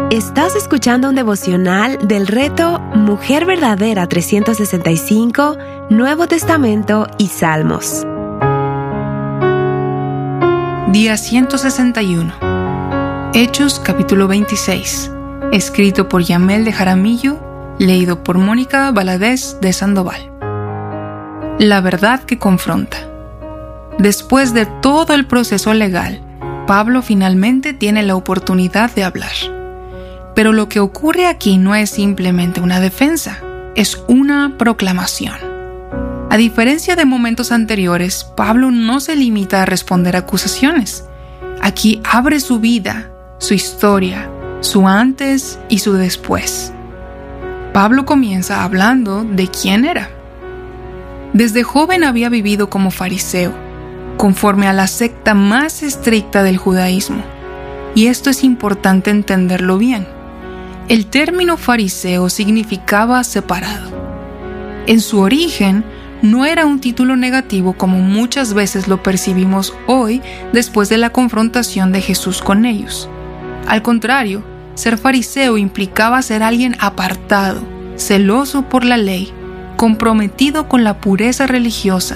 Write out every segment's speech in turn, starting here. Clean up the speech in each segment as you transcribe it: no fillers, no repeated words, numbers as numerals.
Estás escuchando un devocional del reto Mujer Verdadera 365, Nuevo Testamento y Salmos. Día 161. Hechos capítulo 26. Escrito por Yamel de Jaramillo, leído por Mónica Valadez de Sandoval. La verdad que confronta. Después de todo el proceso legal, Pablo finalmente tiene la oportunidad de hablar. Pero lo que ocurre aquí no es simplemente una defensa, es una proclamación. A diferencia de momentos anteriores, Pablo no se limita a responder acusaciones. Aquí abre su vida, su historia, su antes y su después. Pablo comienza hablando de quién era. Desde joven había vivido como fariseo, conforme a la secta más estricta del judaísmo. Y esto es importante entenderlo bien. El término fariseo significaba separado. En su origen, no era un título negativo como muchas veces lo percibimos hoy después de la confrontación de Jesús con ellos. Al contrario, ser fariseo implicaba ser alguien apartado, celoso por la ley, comprometido con la pureza religiosa.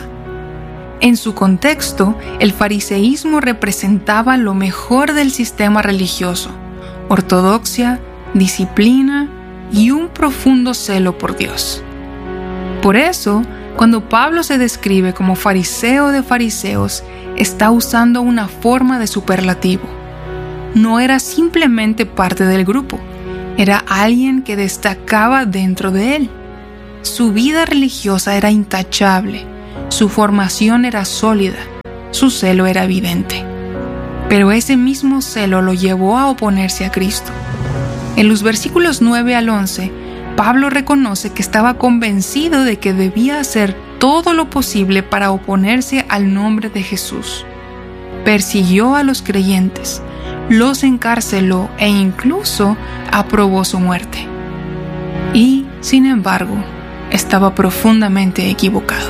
En su contexto, el fariseísmo representaba lo mejor del sistema religioso: ortodoxia, disciplina y un profundo celo por Dios. Por eso, cuando Pablo se describe como fariseo de fariseos, está usando una forma de superlativo. No era simplemente parte del grupo, era alguien que destacaba dentro de él. Su vida religiosa era intachable, su formación era sólida, su celo era evidente. Pero ese mismo celo lo llevó a oponerse a Cristo. En los versículos 9 al 11, Pablo reconoce que estaba convencido de que debía hacer todo lo posible para oponerse al nombre de Jesús. Persiguió a los creyentes, los encarceló e incluso aprobó su muerte. Y, sin embargo, estaba profundamente equivocado.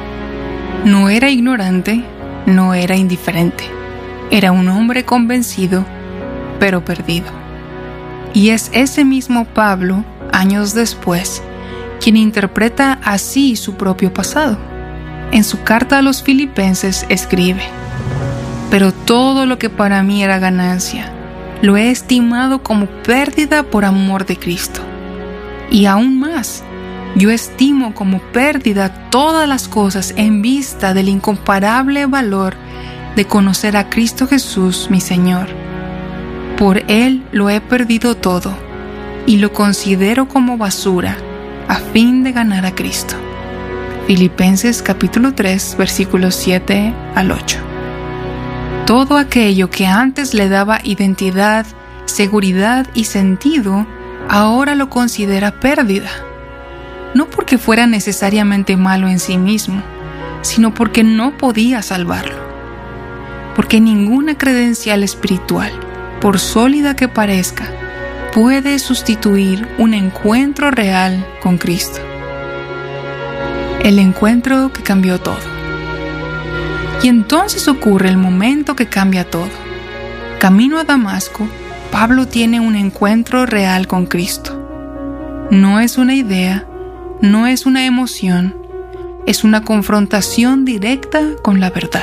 No era ignorante, no era indiferente. Era un hombre convencido, pero perdido. Y es ese mismo Pablo, años después, quien interpreta así su propio pasado. En su carta a los Filipenses escribe: «Pero todo lo que para mí era ganancia, lo he estimado como pérdida por amor de Cristo. Y aún más, yo estimo como pérdida todas las cosas en vista del incomparable valor de conocer a Cristo Jesús, mi Señor. Por Él lo he perdido todo, y lo considero como basura, a fin de ganar a Cristo». Filipenses capítulo 3, versículos 7 al 8. Todo aquello que antes le daba identidad, seguridad y sentido, ahora lo considera pérdida. No porque fuera necesariamente malo en sí mismo, sino porque no podía salvarlo. Porque ninguna credencial espiritual, por sólida que parezca, puede sustituir un encuentro real con Cristo. El encuentro que cambió todo. Y entonces ocurre el momento que cambia todo. Camino a Damasco, Pablo tiene un encuentro real con Cristo. No es una idea, no es una emoción, es una confrontación directa con la verdad.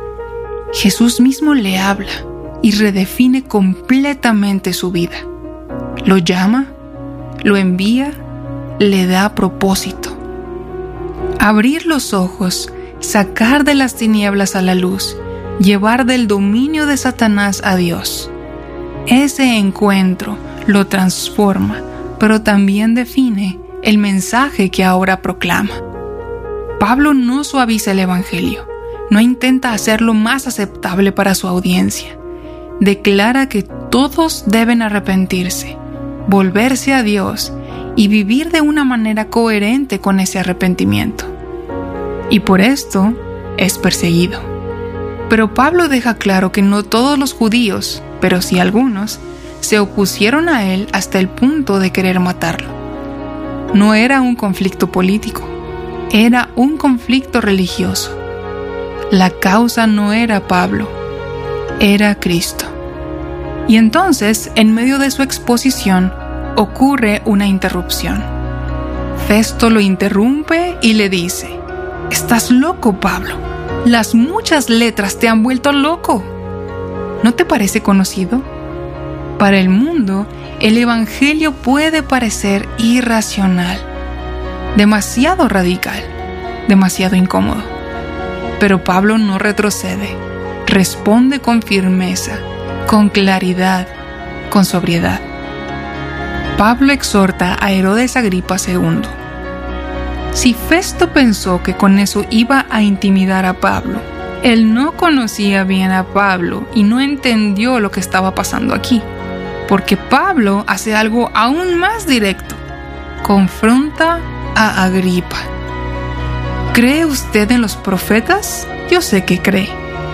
Jesús mismo le habla y redefine completamente su vida. Lo llama, lo envía, le da propósito. Abrir los ojos, sacar de las tinieblas a la luz, llevar del dominio de Satanás a Dios. Ese encuentro lo transforma, pero también define el mensaje que ahora proclama. Pablo no suaviza el evangelio, no intenta hacerlo más aceptable para su audiencia. Declara que todos deben arrepentirse, volverse a Dios y vivir de una manera coherente con ese arrepentimiento. Y por esto es perseguido. Pero Pablo deja claro que no todos los judíos, pero sí algunos, se opusieron a él hasta el punto de querer matarlo. No era un conflicto político, era un conflicto religioso. La causa no era Pablo, era Cristo. Y entonces, en medio de su exposición, ocurre una interrupción. Festo lo interrumpe y le dice: «Estás loco, Pablo. Las muchas letras te han vuelto loco. ¿No te parece conocido? Para el mundo, el Evangelio puede parecer irracional, demasiado radical, demasiado incómodo». Pero Pablo no retrocede, responde con firmeza, con claridad, con sobriedad. Pablo exhorta a Herodes Agripa II. Si Festo pensó que con eso iba a intimidar a Pablo, él no conocía bien a Pablo y no entendió lo que estaba pasando aquí, porque Pablo hace algo aún más directo. Confronta a Agripa. ¿Cree usted en los profetas? Yo sé que cree.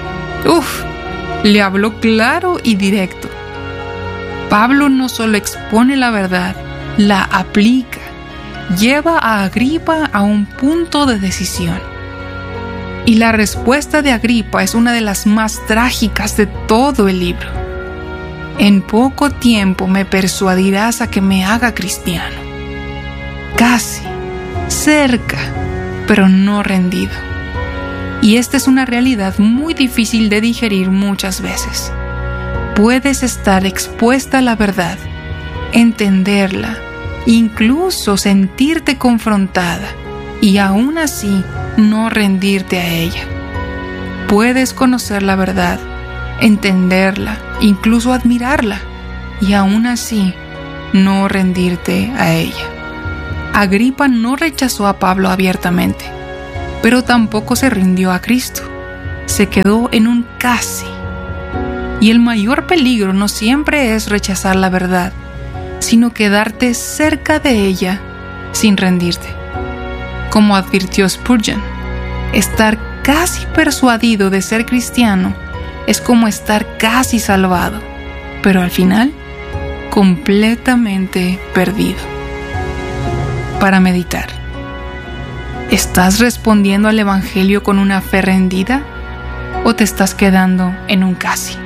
Le habló claro y directo. Pablo no solo expone la verdad, la aplica, lleva a Agripa a un punto de decisión. Y la respuesta de Agripa es una de las más trágicas de todo el libro. En poco tiempo me persuadirás a que me haga cristiano. Casi, cerca, pero no rendido. Y esta es una realidad muy difícil de digerir muchas veces. Puedes estar expuesta a la verdad, entenderla, incluso sentirte confrontada y aún así no rendirte a ella. Puedes conocer la verdad, entenderla, incluso admirarla y aún así no rendirte a ella. Agripa no rechazó a Pablo abiertamente, pero tampoco se rindió a Cristo. Se quedó en un casi. Y el mayor peligro no siempre es rechazar la verdad, sino quedarte cerca de ella sin rendirte. Como advirtió Spurgeon, estar casi persuadido de ser cristiano es como estar casi salvado, pero al final, completamente perdido. Para meditar. ¿Estás respondiendo al Evangelio con una fe rendida o te estás quedando en un casi?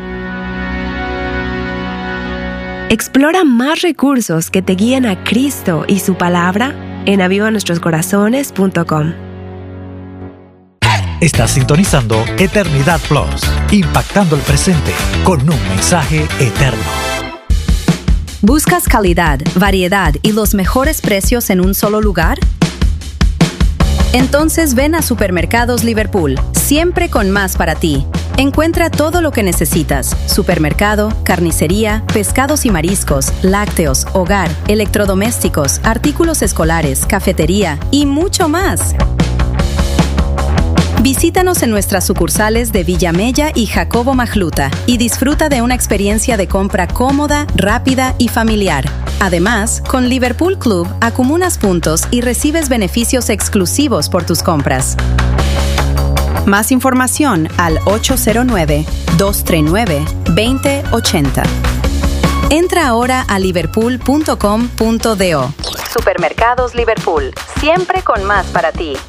Explora más recursos que te guíen a Cristo y su palabra en avivanuestroscorazones.com. Estás sintonizando Eternidad Plus, impactando el presente con un mensaje eterno. ¿Buscas calidad, variedad y los mejores precios en un solo lugar? Entonces ven a Supermercados Liverpool, siempre con más para ti. Encuentra todo lo que necesitas: supermercado, carnicería, pescados y mariscos, lácteos, hogar, electrodomésticos, artículos escolares, cafetería y mucho más. Visítanos en nuestras sucursales de Villamella y Jacobo Majluta y disfruta de una experiencia de compra cómoda, rápida y familiar. Además, con Liverpool Club acumulas puntos y recibes beneficios exclusivos por tus compras. Más información al 809-239-2080. Entra ahora a liverpool.com.do. Supermercados Liverpool, siempre con más para ti.